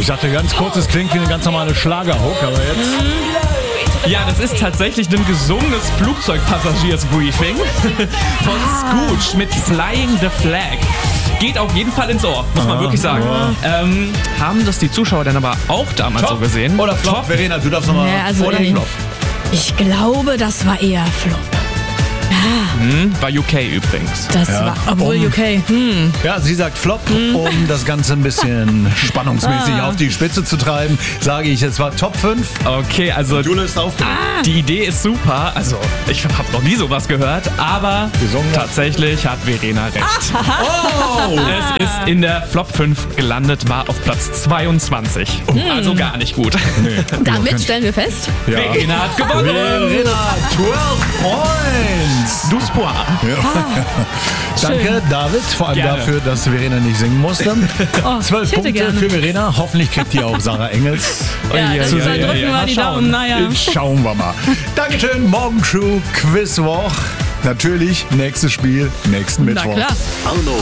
Ich dachte ganz kurz, es klingt wie eine ganz normale Schlagerhook, aber jetzt... Ja, das ist tatsächlich ein gesungenes Flugzeugpassagiers-Briefing von Scooch mit Flying the Flag. Geht auf jeden Fall ins Ohr, muss man wirklich sagen. Haben das die Zuschauer dann aber auch damals so gesehen? Oder Flop? Verena, du darfst nochmal oder Flop. Ich glaube, das war eher Flop. War UK übrigens. Das war, obwohl UK. Ja, sie sagt Flop, um das Ganze ein bisschen spannungsmäßig auf die Spitze zu treiben, sage ich, es war Top 5. Okay, also Du löst auf. die Idee ist super. Also, ich habe noch nie sowas gehört, aber tatsächlich hat Verena recht. Es ist in der Flop 5 gelandet, war auf Platz 22. Also gar nicht gut. Damit stellen wir fest. Ja. Verena hat gewonnen. Verena, 12 Points. Du Spoir. Danke, David, vor allem Gerne. dafür, dass Verena nicht singen musste. 12 ich hätte Punkte gerne. für Verena. Hoffentlich kriegt die auch Sarah Engels. Ja, zu dann sehen. drücken wir mal die Daumen. Naja. Schauen wir mal. Dankeschön, Morgenshow Quizwoch. Natürlich, nächstes Spiel, nächsten Na Mittwoch. klar. Arno